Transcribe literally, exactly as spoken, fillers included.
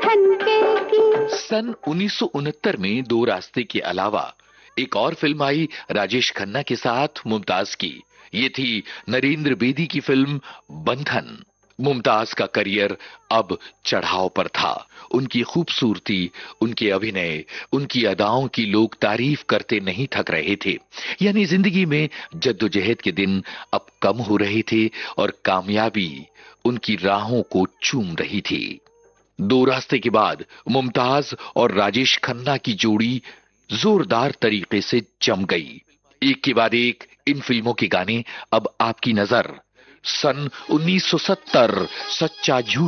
सन उन्नीस सौ उनहत्तर में दो रास्ते के अलावा एक और फिल्म आई राजेश खन्ना के साथ मुमताज की। ये थी नरेंद्र बेदी की फिल्म बंधन। मुमताज का करियर अब चढ़ाव पर था। उनकी खूबसूरती, उनके अभिनय, उनकी अदाओं की लोग तारीफ करते नहीं थक रहे थे। यानी जिंदगी में जद्दोजहद के दिन अब कम हो रहे थे और कामयाबी उनकी राहों को चूम रही थी। दो रास्ते के बाद मुमताज और राजेश खन्ना की जोड़ी जोरदार तरीके से जम गई। एक के बाद एक इन फिल्मों के गाने अब आपकी नजर। सन उन्नीस सौ सत्तर सच्चा झूठ